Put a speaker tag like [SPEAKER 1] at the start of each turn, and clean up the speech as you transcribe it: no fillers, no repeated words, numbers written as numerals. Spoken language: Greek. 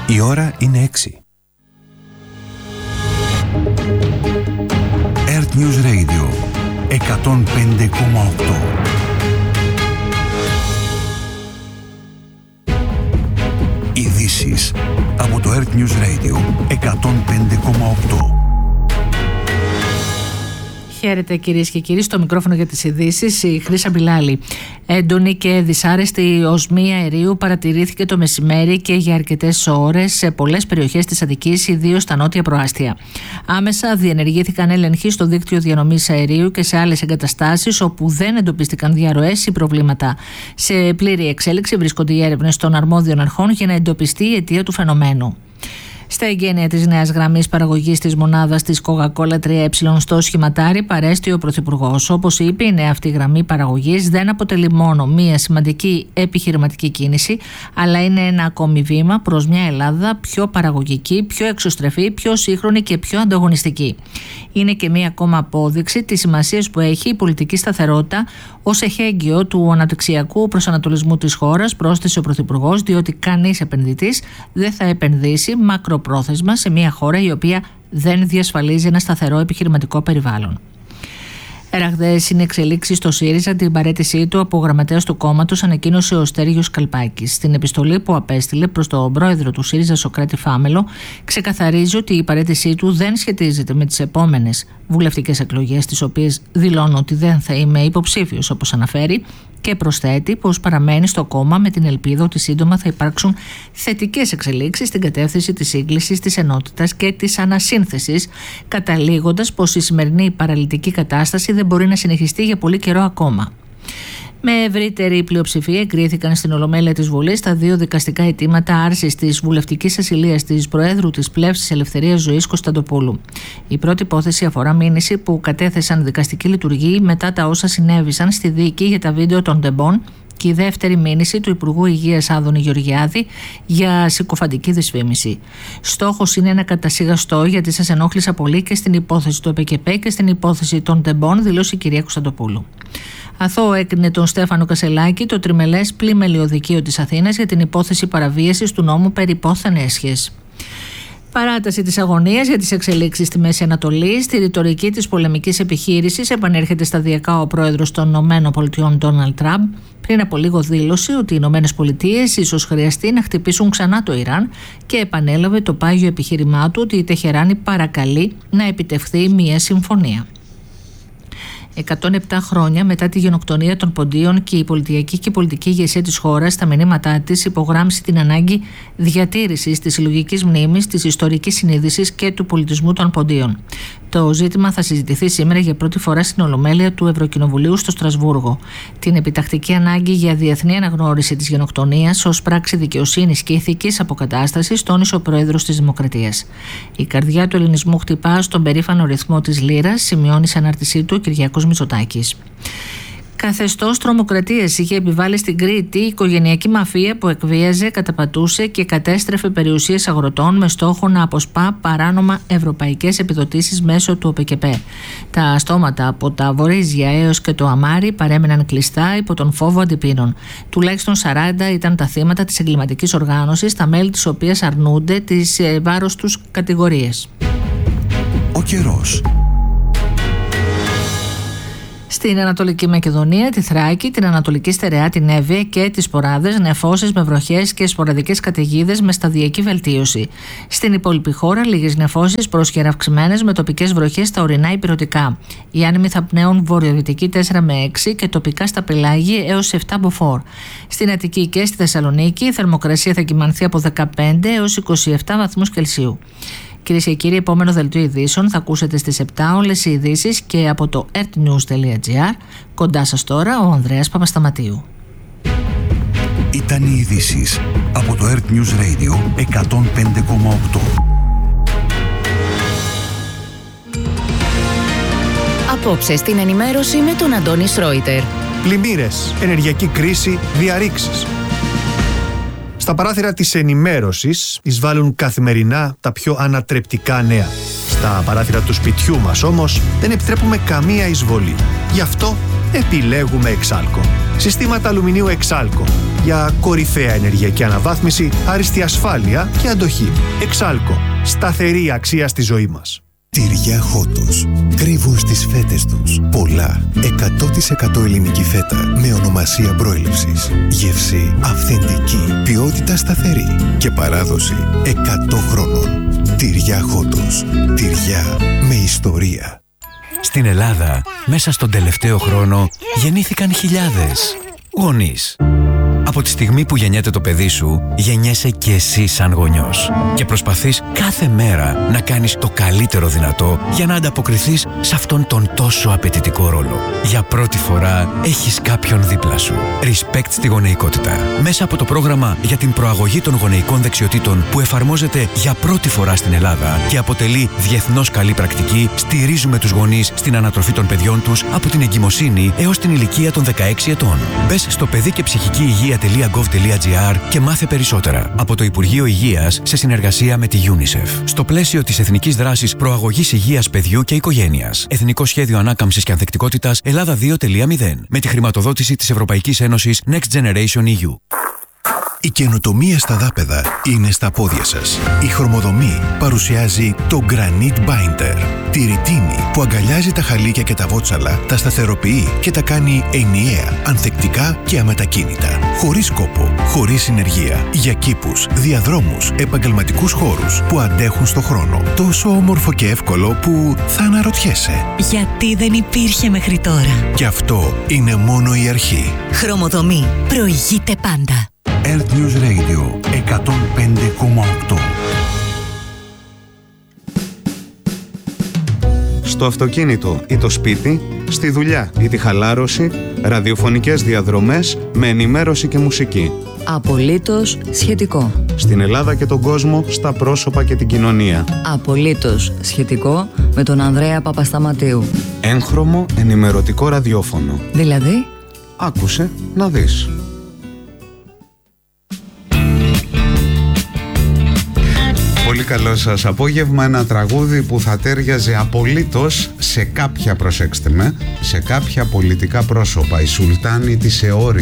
[SPEAKER 1] Η ώρα είναι 6. Earth News Radio 105,8. Ειδήσεις από το Earth News Radio 105,8.
[SPEAKER 2] Χαίρετε κυρίες και κύριοι, στο μικρόφωνο για τις ειδήσεις η Χρύσα Μπιλάλη. Έντονη και δυσάρεστη οσμή αερίου παρατηρήθηκε το μεσημέρι και για αρκετές ώρες σε πολλές περιοχές της Αττικής, ιδίως στα νότια προάστια. Άμεσα διενεργήθηκαν έλεγχοι στο δίκτυο διανομής αερίου και σε άλλες εγκαταστάσεις όπου δεν εντοπίστηκαν διαρροές ή προβλήματα. Σε πλήρη εξέλιξη βρίσκονται οι έρευνες των αρμόδιων αρχών για να εντοπιστεί η αιτία του φαινομένου. Στα εγγένεια της νέας γραμμής παραγωγής της μονάδας της Coca-Cola 3E στο Σχηματάρι παρέστη ο Πρωθυπουργός. Όπως είπε, η νέα αυτή γραμμή παραγωγής δεν αποτελεί μόνο μία σημαντική επιχειρηματική κίνηση, αλλά είναι ένα ακόμη βήμα προς μια Ελλάδα πιο παραγωγική, πιο εξωστρεφή, πιο σύγχρονη και πιο ανταγωνιστική. Είναι και μία ακόμα απόδειξη της σημασίας που έχει η πολιτική σταθερότητα ως εχέγγυο του αναπτυξιακού προσανατολισμού της χώρας, πρόσθεσε ο Πρωθυπουργός, διότι κανείς επενδυτής δεν θα επενδύσει μακροπρόθεσμα σε μια χώρα η οποία δεν διασφαλίζει ένα σταθερό επιχειρηματικό περιβάλλον. Ραγδαίες είναι εξελίξεις στο ΣΥΡΙΖΑ. Την παραίτησή του από γραμματέας του κόμματος ανακοίνωσε ο Στέργιος Καλπάκης. Στην επιστολή που απέστειλε προς τον πρόεδρο του ΣΥΡΙΖΑ, Σωκράτη Φάμελο, ξεκαθαρίζει ότι η παραίτησή του δεν σχετίζεται με τις επόμενες βουλευτικές εκλογές, τις οποίες δηλώνω ότι δεν θα είμαι υποψήφιος, όπως αναφέρει, και προσθέτει πως παραμένει στο κόμμα με την ελπίδα ότι σύντομα θα υπάρξουν θετικές εξελίξεις στην κατεύθυνση της σύγκλησης, της ενότητας και της ανασύνθεσης, καταλήγοντας πως η σημερινή παραλυτική κατάσταση δεν μπορεί να συνεχιστεί για πολύ καιρό ακόμα. Με ευρύτερη πλειοψηφία εγκρίθηκαν στην Ολομέλεια της Βουλής τα δύο δικαστικά αιτήματα άρσης της βουλευτικής ασυλίας της Προέδρου της Πλεύσης Ελευθερίας Ζωής Κωνσταντοπούλου. Η πρώτη υπόθεση αφορά μήνυση που κατέθεσαν δικαστική λειτουργοί μετά τα όσα συνέβησαν στη δίκη για τα βίντεο των ντεμπών, και η δεύτερη μήνυση του Υπουργού Υγείας Άδωνη Γεωργιάδη για συκοφαντική δυσφήμιση. Στόχος είναι να κατασυγαστώ γιατί σας ενόχλησα πολύ και στην υπόθεση του ΕΠΚ και στην υπόθεση των ντεμπών, δηλώσει η κυρία Κωνσταντοπούλου. Αθώο έκρινε τον Στέφανο Κασελάκη το τριμελές πλημελιωδικείο δικείο της Αθήνας για την υπόθεση παραβίασης του νόμου περί πόθεν έσχες. Παράταση της αγωνίας για τις εξελίξεις στη Μέση Ανατολή. Στη ρητορική της πολεμικής επιχείρησης επανέρχεται σταδιακά ο πρόεδρος των ΗΠΑ, Ντόναλντ Τραμπ. Πριν από λίγο δήλωσε ότι οι ΗΠΑ ίσως χρειαστεί να χτυπήσουν ξανά το Ιράν και επανέλαβε το πάγιο επιχείρημά του ότι η Τεχεράνη παρακαλεί να επιτευχθεί μια συμφωνία. 107 χρόνια μετά τη γενοκτονία των Ποντίων και η πολιτιακή και πολιτική ηγεσία της χώρας στα μηνύματά της υπογράμμισε την ανάγκη διατήρησης της συλλογικής μνήμης, της ιστορικής συνείδησης και του πολιτισμού των Ποντίων. Το ζήτημα θα συζητηθεί σήμερα για πρώτη φορά στην Ολομέλεια του Ευρωκοινοβουλίου στο Στρασβούργο. Την επιτακτική ανάγκη για διεθνή αναγνώριση της γενοκτονίας ως πράξη δικαιοσύνης και ηθικής αποκατάστασης τόνισε ο Πρόεδρος της Δημοκρατίας. Η καρδιά του ελληνισμού χτυπά στον περήφανο ρυθμό της λύρας, σημειώνει σε ανάρτησή του ο Κυριάκος Μητσοτάκης. Καθεστώς τρομοκρατίας είχε επιβάλει στην Κρήτη η οικογενειακή μαφία που εκβίαζε, καταπατούσε και κατέστρεφε περιουσίες αγροτών με στόχο να αποσπά παράνομα ευρωπαϊκές επιδοτήσεις μέσω του ΟΠΚ. Τα στόματα από τα Βορίζια έως και το Αμάρι παρέμειναν κλειστά υπό τον φόβο αντιπίνων. Τουλάχιστον 40 ήταν τα θύματα της εγκληματικής οργάνωσης, τα μέλη της οποίας αρνούνται τις βάρος τους κατηγορίες.
[SPEAKER 1] Ο καιρός.
[SPEAKER 2] Στην Ανατολική Μακεδονία, τη Θράκη, την Ανατολική Στερεά, την Εύβοια και τις Ποράδες, νεφώσεις με βροχές και σποραδικές καταιγίδες με σταδιακή βελτίωση. Στην υπόλοιπη χώρα, λίγες νεφώσεις πρόσχερα αυξημένες με τοπικές βροχές στα ορεινά υπηρετικά. Οι άνεμοι θα πνέουν βορειοδυτική 4 με 6 και τοπικά στα πελάγια έως 7 μποφόρ. Στην Αττική και στη Θεσσαλονίκη, η θερμοκρασία θα κυμανθεί από 15 έως 27 βαθμούς Κελσίου. Κυρίες και κύριοι, επόμενο δελτίο ειδήσεων θα ακούσετε στις 7 όλες οι ειδήσεις και από το earthnews.gr. Κοντά σας τώρα ο Ανδρέας Παπασταματίου.
[SPEAKER 1] Ήταν οι ειδήσεις από το Earth News Radio 105,8.
[SPEAKER 3] Απόψε στην ενημέρωση με τον Αντώνη Σρόιτερ.
[SPEAKER 4] Πλημμύρες, ενεργειακή κρίση, διαρρήξεις. Στα παράθυρα της ενημέρωσης εισβάλλουν καθημερινά τα πιο ανατρεπτικά νέα. Στα παράθυρα του σπιτιού μας όμως δεν επιτρέπουμε καμία εισβολή. Γι' αυτό επιλέγουμε Εξάλκο. Συστήματα αλουμινίου Εξάλκο για κορυφαία ενεργειακή αναβάθμιση, άριστη ασφάλεια και αντοχή. Εξάλκο. Σταθερή αξία στη ζωή μας.
[SPEAKER 5] Τυριά Χότος. Κρύβουν στις φέτες τους πολλά 100% ελληνική φέτα με ονομασία προέλευσης. Γεύση αυθεντική, ποιότητα σταθερή και παράδοση 100 χρόνων. Τυριά Χότος. Τυριά με ιστορία.
[SPEAKER 6] Στην Ελλάδα, μέσα στον τελευταίο χρόνο, γεννήθηκαν χιλιάδες γονείς. Από τη στιγμή που γεννιέται το παιδί σου, γεννιέσαι και εσύ σαν γονιός. Και προσπαθείς κάθε μέρα να κάνεις το καλύτερο δυνατό για να ανταποκριθείς σε αυτόν τον τόσο απαιτητικό ρόλο. Για πρώτη φορά έχεις κάποιον δίπλα σου. Respect στη γονεϊκότητα. Μέσα από το πρόγραμμα για την προαγωγή των γονεϊκών δεξιοτήτων που εφαρμόζεται για πρώτη φορά στην Ελλάδα και αποτελεί διεθνώς καλή πρακτική, στηρίζουμε τους γονείς στην ανατροφή των παιδιών τους από την εγκυμοσύνη έως την ηλικία των 16 ετών. Μπες στο παιδί και ψυχική υγεία.gov.gr και μάθε περισσότερα από το Υπουργείο Υγείας σε συνεργασία με τη UNICEF. Στο πλαίσιο της Εθνικής Δράσης Προαγωγής Υγείας Παιδιού και Οικογένειας. Εθνικό Σχέδιο Ανάκαμψης και Ανθεκτικότητας Ελλάδα 2.0 με τη χρηματοδότηση της Ευρωπαϊκής Ένωσης Next Generation EU.
[SPEAKER 5] Η καινοτομία στα δάπεδα είναι στα πόδια σας. Η Χρωμοδομή παρουσιάζει το Granite Binder. Τη ρητίνη που αγκαλιάζει τα χαλίκια και τα βότσαλα, τα σταθεροποιεί και τα κάνει ενιαία, ανθεκτικά και αμετακίνητα. Χωρίς κόπο, χωρίς συνεργεία. Για κήπους, διαδρόμους, επαγγελματικούς χώρους που αντέχουν στο χρόνο. Τόσο όμορφο και εύκολο που θα αναρωτιέσαι.
[SPEAKER 7] Γιατί δεν υπήρχε μέχρι τώρα.
[SPEAKER 5] Και αυτό είναι μόνο η αρχή.
[SPEAKER 7] Χρωμοδομή. Προηγείται πάντα.
[SPEAKER 1] Earth News Radio 105,8.
[SPEAKER 8] Στο αυτοκίνητο ή το σπίτι, στη δουλειά ή τη χαλάρωση, ραδιοφωνικές διαδρομές με ενημέρωση και μουσική.
[SPEAKER 9] Απολύτως σχετικό.
[SPEAKER 8] Στην Ελλάδα και τον κόσμο, στα πρόσωπα και την κοινωνία.
[SPEAKER 9] Απολύτως σχετικό με τον Ανδρέα Παπασταματίου.
[SPEAKER 8] Έγχρωμο ενημερωτικό ραδιόφωνο.
[SPEAKER 9] Δηλαδή,
[SPEAKER 8] άκουσε να δεις. Πολύ καλό σας απόγευμα. Ένα τραγούδι που θα τέριαζε απολύτως σε κάποια, προσέξτε με, σε κάποια πολιτικά πρόσωπα. Η Σουλτάνη της Εώρης.